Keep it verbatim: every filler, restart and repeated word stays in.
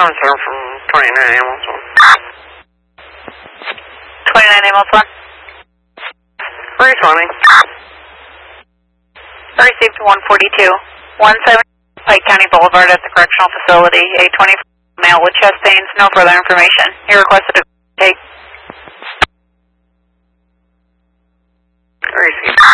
Comes through from twenty-nine Amos one. twenty-nine Amos one. three twenty. Received one forty-two. one seventy Pike County Boulevard at the correctional facility. A twenty-four male with chest pains. No further information. He requested a take. Received.